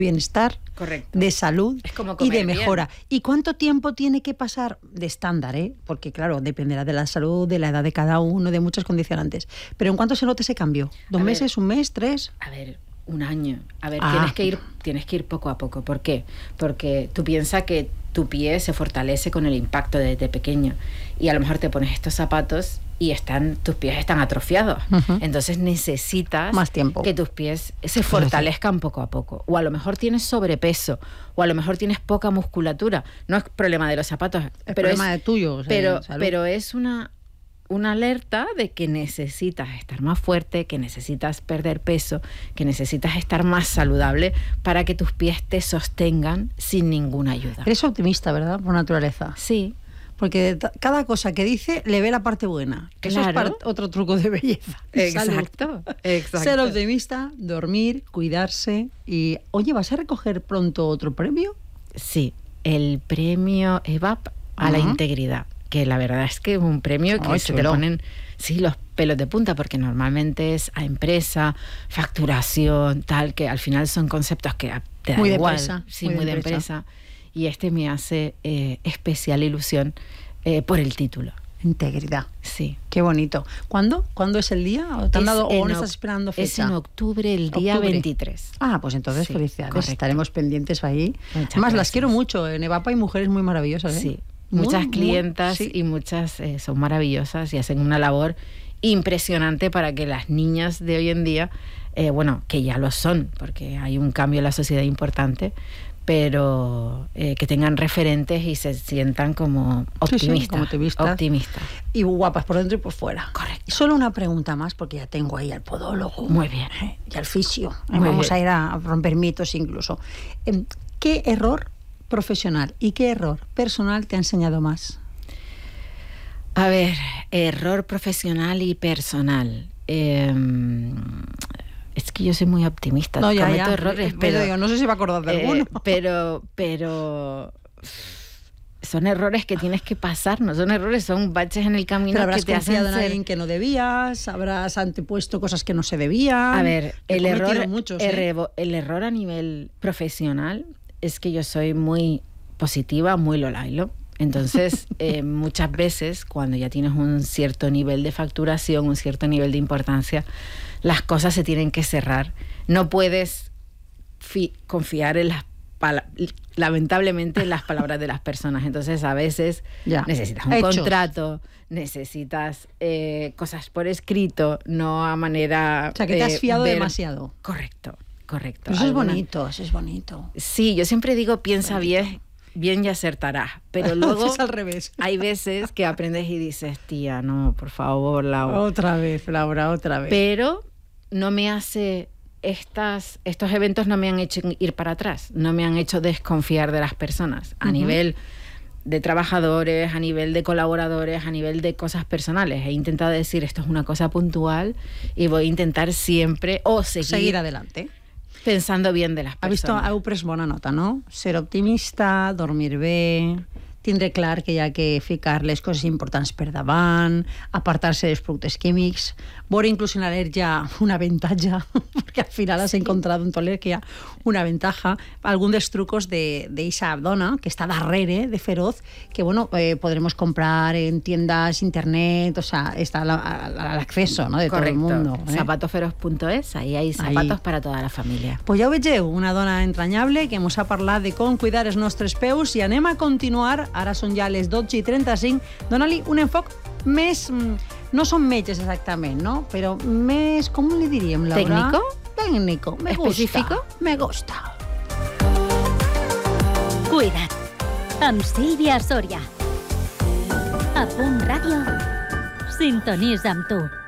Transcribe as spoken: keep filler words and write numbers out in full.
bienestar, correcto, de salud es como y de comer mejora. bien. ¿Y cuánto tiempo tiene que pasar de estándar? ¿eh? Porque claro, dependerá de la salud, de la edad de cada uno, de muchos condicionantes. Pero ¿en cuánto se nota ese cambio? ¿Dos A ver, meses, un mes, tres? A ver, un año. A ver, Ah. tienes que ir, tienes que ir poco a poco. ¿Por qué? Porque tú piensas que tu pie se fortalece con el impacto desde pequeño y a lo mejor te pones estos zapatos y están, tus pies están atrofiados. Uh-huh. Entonces necesitas más tiempo, que tus pies se fortalezcan poco a poco. O a lo mejor tienes sobrepeso, o a lo mejor tienes poca musculatura. No es problema de los zapatos, es pero problema es, de tuyo. O sea, pero, salud. pero es una, una alerta de que necesitas estar más fuerte, que necesitas perder peso, que necesitas estar más saludable para que tus pies te sostengan sin ninguna ayuda. Eres optimista, ¿verdad? Por naturaleza. Sí. Porque cada cosa que dice le ve la parte buena. Que claro. Eso es para otro truco de belleza. Exacto, exacto. Ser optimista, dormir, cuidarse. Y, oye, ¿vas a recoger pronto otro premio? Sí, el premio E V A P a uh-huh. la integridad. Que la verdad es que es un premio que oh, se te ponen sí, los pelos de punta, porque normalmente es a empresa, facturación, tal, que al final son conceptos que te da muy igual. De empresa, sí, muy, muy de de empresa. empresa. Y este me hace eh, especial ilusión eh, por el título. Integridad. Sí. Qué bonito. ¿Cuándo? ¿Cuándo es el día? ¿O te han dado, o no estás esperando fecha? Es en octubre, el día octubre. veintitrés. Ah, pues entonces sí, felicidades. Correcto. Estaremos pendientes ahí. Muchas Además, gracias. Las quiero mucho. En E V A P hay mujeres muy maravillosas. ¿eh? Sí. Muy, muchas clientas muy, sí. y muchas eh, son maravillosas y hacen una labor impresionante para que las niñas de hoy en día, eh, bueno, que ya lo son, porque hay un cambio en la sociedad importante, pero eh, que tengan referentes y se sientan como optimistas, sí, sí, como optimistas. optimistas. Y guapas por dentro y por fuera. Correcto. Y solo una pregunta más, porque ya tengo ahí al podólogo. Muy bien. ¿eh? Y al fisio. Muy Vamos bien. a ir a romper mitos incluso. ¿Qué error profesional y qué error personal te ha enseñado más? A ver, error profesional y personal. Eh, es que yo soy muy optimista, no, ya, cometo ya. errores, pero, pero digo, no sé si va a acordar de eh, alguno. Pero, pero son errores que tienes que pasar, no son errores, son baches en el camino. Pero habrás que te confiado hacen en ser... alguien que no debías, habrás antepuesto cosas que no se debían. A ver, el error, muchos, el, ¿eh? el error a nivel profesional es que yo soy muy positiva, muy lolailo. Entonces, eh, muchas veces, cuando ya tienes un cierto nivel de facturación, un cierto nivel de importancia, las cosas se tienen que cerrar. No puedes fi- confiar en las pala- lamentablemente en las palabras de las personas. Entonces, a veces ya. necesitas un Hechos. contrato, necesitas eh, cosas por escrito, no a manera... O sea, que te has fiado ver... demasiado. Correcto, correcto. Pero eso Alguna... es bonito, eso es bonito. Sí, yo siempre digo, piensa bonito. bien, bien y acertarás. Pero luego es al revés. Hay veces que aprendes y dices, tía, no, por favor, Laura. Otra vez, Laura, otra vez. Pero no me hace... Estas, estos eventos no me han hecho ir para atrás, no me han hecho desconfiar de las personas a uh-huh. nivel de trabajadores, a nivel de colaboradores, a nivel de cosas personales. He intentado decir, esto es una cosa puntual y voy a intentar siempre o seguir, seguir adelante. Pensando bien de las persones. Ha visto, heu pres bona nota, no? Ser optimista, dormir bé, tindre clar que hi ha que ficar les coses importants per davant, apartar-se dels productes químics, veure inclús en l'al·lèrgia un avantatge, perquè al final has encontrado un tòler que hi ha una ventaja. Algun dels trucos d'eixa de, dona que està darrere de Feroz, que bueno, eh, podremos comprar en tiendas, internet, o sea, está al, al acceso, ¿no? de Correcto. Todo el mundo. ¿eh? zapatoferoz punto es, ahí hay zapatos ahí. Para toda la família. Pues ja ho vegeu, una dona entranyable que ens ha parlat de com cuidar els nostres peus i anem a continuar. Ara són ja les dotze i trenta-cinc. Dóna-li un enfoc més... No són metges exactament, no? Però més... Com li diríem, Laura? ¿Técnico? Técnico. Me ¿Específico? Gusta. Me gusta. Cuida't. Amb Sílvia Sòria. A Punt Ràdio. Sintonitza amb tu.